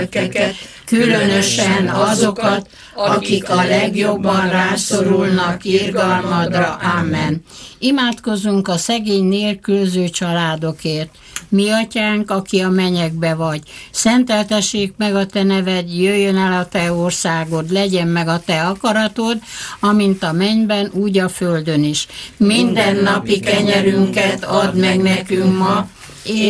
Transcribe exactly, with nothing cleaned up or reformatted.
különösen azokat, akik a legjobban rászorulnak irgalmadra. Amen. Imádkozzunk a szegény nélkülöző családokért. Mi atyánk, aki a mennyekbe vagy, szenteltessék meg a te neved, jöjjön el a te országod, legyen meg a te akaratod, amint a mennyben, úgy a földön is. Minden napi kenyerünket add meg nekünk ma,